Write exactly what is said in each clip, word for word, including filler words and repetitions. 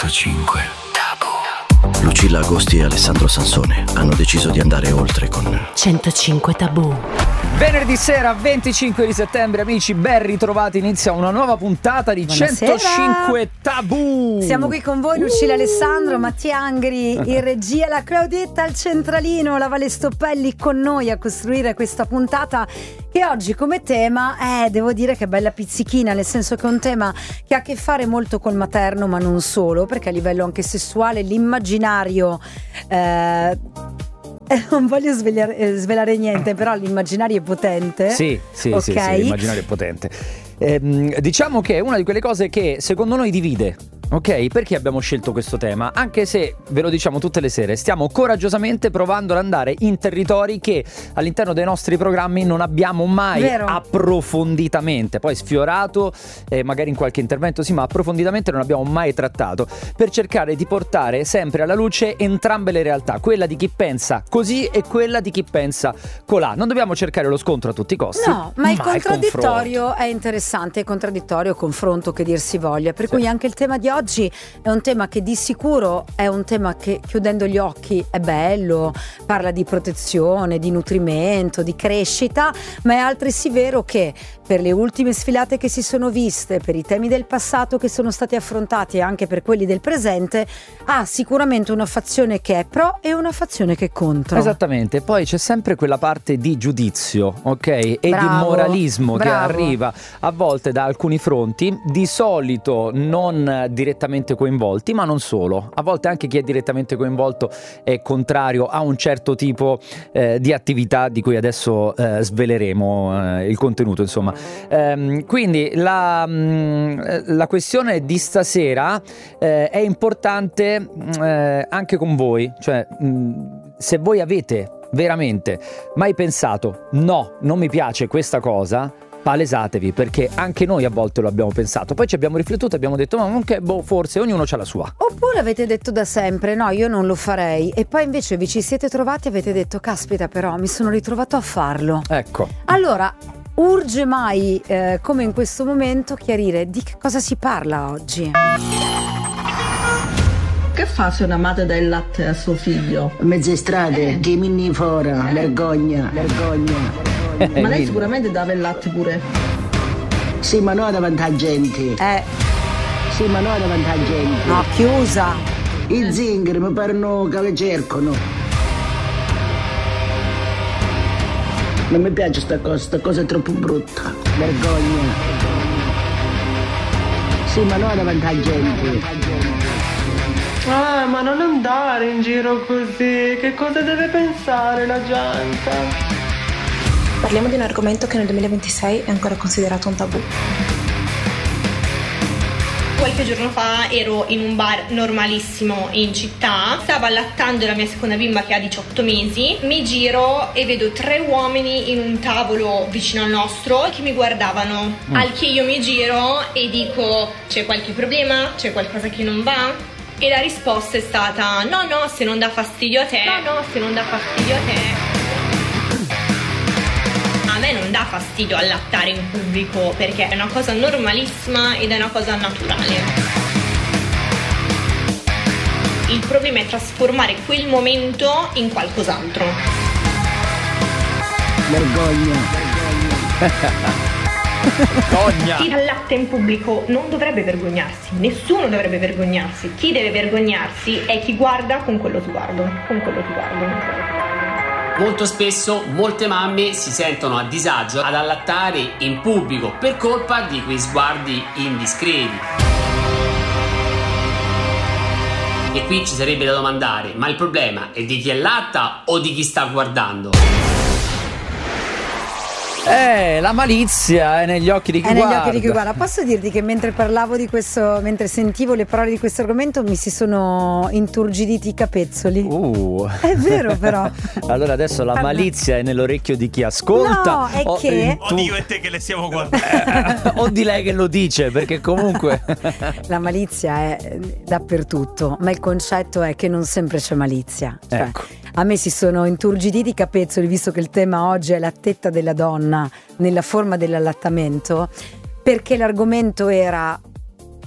centocinque Tabù. Lucilla Agosti e Alessandro Sansone hanno deciso di andare oltre con centocinque Tabù. Venerdì sera venticinque di settembre, amici, ben ritrovati. Inizia una nuova puntata di Buonasera. centocinque Tabù. Siamo qui con voi, Lucilla Alessandro, Mattia Angri in regia, la Claudetta al centralino, la Vale Stoppelli con noi a costruire questa puntata che oggi come tema, eh, devo dire che è bella pizzichina, nel senso che è un tema che ha a che fare molto col materno, ma non solo, perché a livello anche sessuale l'immaginario... Eh, non voglio svegliare, svelare niente, però l'immaginario è potente. Sì, sì, okay. sì, sì, l'immaginario è potente. Ehm, diciamo che è una di quelle cose che secondo noi divide. Ok, perché abbiamo scelto questo tema? Anche se, ve lo diciamo tutte le sere, stiamo coraggiosamente provando ad andare in territori che all'interno dei nostri programmi non abbiamo mai Vero. approfonditamente, poi sfiorato, eh, magari in qualche intervento sì, ma approfonditamente non abbiamo mai trattato, per cercare di portare sempre alla luce entrambe le realtà, quella di chi pensa così e quella di chi pensa colà. Non dobbiamo cercare lo scontro a tutti i costi. No, ma il ma contraddittorio il è interessante, il contraddittorio, confronto che dir si voglia, per Sì. cui anche il tema di oggi è un tema che di sicuro è un tema che chiudendo gli occhi è bello, parla di protezione, di nutrimento, di crescita, ma è altresì vero che per le ultime sfilate che si sono viste, per i temi del passato che sono stati affrontati e anche per quelli del presente, ha sicuramente una fazione che è pro e una fazione che è contro. Esattamente, poi c'è sempre quella parte di giudizio, ok? E Bravo, di moralismo che bravo. arriva a volte da alcuni fronti, di solito non direttamente coinvolti, ma non solo. A volte anche chi è direttamente coinvolto è contrario a un certo tipo eh, di attività di cui adesso eh, sveleremo eh, il contenuto, insomma. Ehm, quindi la, mh, la questione di stasera eh, è importante mh, eh, anche con voi, cioè mh, se voi avete veramente mai pensato no, non mi piace questa cosa, palesatevi, perché anche noi a volte lo abbiamo pensato, poi ci abbiamo riflettuto e abbiamo detto ma anche, boh, forse ognuno c'ha la sua. Oppure avete detto da sempre no, io non lo farei, e poi invece vi ci siete trovati e avete detto caspita, però mi sono ritrovato a farlo. Ecco, Allora urge mai eh, come in questo momento chiarire di che cosa si parla oggi. Che fa se una madre dà il latte a suo figlio? Mezze strade, che minni fora, vergogna, vergogna. Ma lei sicuramente dava il latte pure. Sì, ma no davanti a gente. Eh, Sì, ma no davanti a gente. no, chiusa. I zingari mi parano che le cercano. Non mi piace sta cosa, sta cosa è troppo brutta. Vergogna. Sì, ma no davanti a gente. Ah, ma non andare in giro così, che cosa deve pensare la gente? Parliamo di un argomento che nel duemilaventisei è ancora considerato un tabù. Qualche giorno fa ero in un bar normalissimo in città, stavo allattando la mia seconda bimba che ha diciotto mesi, mi giro e vedo tre uomini in un tavolo vicino al nostro che mi guardavano, mm. al che io mi giro e dico c'è qualche problema? C'è qualcosa che non va? E la risposta è stata no no, se non dà fastidio a te, no no, se non dà fastidio a te. A me non dà fastidio allattare in pubblico perché è una cosa normalissima ed è una cosa naturale. Il problema è trasformare quel momento in qualcos'altro. Vergogna. Vergogna. Chi allatta in pubblico non dovrebbe vergognarsi, nessuno dovrebbe vergognarsi. Chi deve vergognarsi è chi guarda con quello sguardo, con quello sguardo. Molto spesso molte mamme si sentono a disagio ad allattare in pubblico per colpa di quei sguardi indiscreti. E qui ci sarebbe da domandare, ma il problema è di chi allatta o di chi sta guardando? Eh, la malizia è negli occhi di chi È guarda. negli occhi di chi guarda. Posso dirti che mentre parlavo di questo, mentre sentivo le parole di questo argomento, mi si sono inturgiditi i capezzoli. Uh. È vero, però. Allora adesso la malizia è nell'orecchio di chi ascolta. No, è o, che- eh, tu- Oddio, e te che le stiamo guardando. o di lei che lo dice, perché comunque La malizia è dappertutto, ma il concetto è che non sempre c'è malizia. Cioè, Ecco. a me si sono inturgiditi i capezzoli, visto che il tema oggi è la tetta della donna nella forma dell'allattamento, perché l'argomento era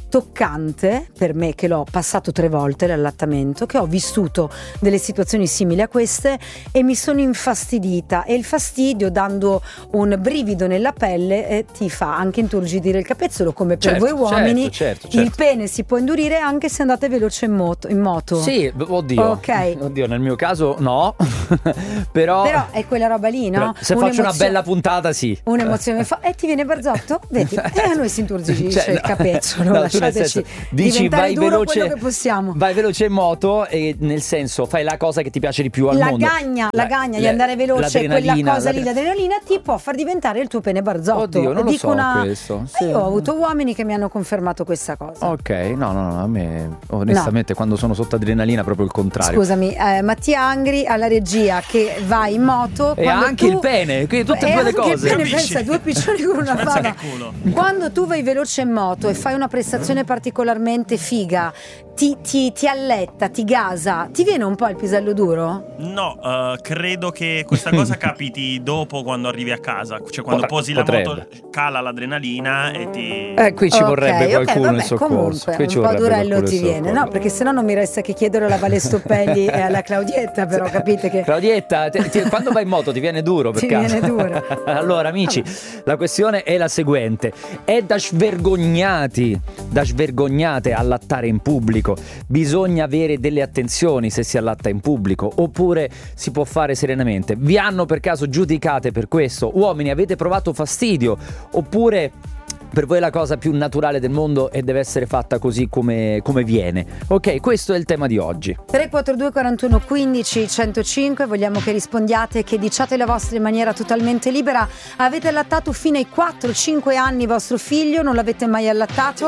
toccante per me, che l'ho passato tre volte l'allattamento, che ho vissuto delle situazioni simili a queste e mi sono infastidita, e il fastidio, dando un brivido nella pelle, eh, ti fa anche inturgidire il capezzolo, come per certo, voi uomini. certo, certo, certo. Il pene si può indurire anche se andate veloce in moto, in moto. Sì, oddio, ok, oddio, nel mio caso no. però, però è quella roba lì, no? Se faccio una bella puntata, sì. Un'emozione fa e eh, ti viene Barzotto? Vedi? E a noi si inturgidisce cioè, il capezzolo, no, lasciateci senso, dici diventare vai duro veloce, quello che possiamo. Vai veloce in moto, e nel senso fai la cosa che ti piace di più al la mondo. Gagna, la, la gagna le, di andare veloce, quella cosa la, lì, l'adrenalina ti può far diventare il tuo pene Barzotto. Oddio, non lo Dico so una... questo. Sì. Io ho avuto uomini che mi hanno confermato questa cosa. Ok, no, no, no, a me onestamente no. Quando sono sotto adrenalina proprio il contrario. Scusami, eh, Mattia Angri alla regia che va in moto e anche tu... il pene, quindi tutte e due le cose. Il pene, pensa, due piccioni con una fava. Quando tu vai veloce in moto e fai una prestazione particolarmente figa, ti, ti, ti alletta, ti gasa, ti viene un po' il pisello duro? No, uh, credo che questa cosa capiti dopo, quando arrivi a casa. Cioè quando Potre, posi potrebbe. la moto cala l'adrenalina e ti... Eh, qui ci vorrebbe okay, qualcuno okay, vabbè, in soccorso. Comunque, qui un po' durello ti viene, no? Perché sennò non mi resta che chiedere alla Vale Stoppelli e alla Claudietta, però capite che... Claudietta, ti, ti, quando vai in moto ti viene duro per ti caso? Viene duro. Allora amici, la questione è la seguente: è da svergognati, da svergognate allattare in pubblico? Bisogna avere delle attenzioni se si allatta in pubblico, oppure si può fare serenamente? Vi hanno per caso giudicate per questo? Uomini, avete provato fastidio? Oppure per voi è la cosa più naturale del mondo e deve essere fatta così come, come viene? Ok, questo è il tema di oggi. tre quattro due quarantuno quindici centocinque, vogliamo che rispondiate, che diciate la vostra in maniera totalmente libera. Avete allattato fino ai quattro cinque anni vostro figlio? Non l'avete mai allattato?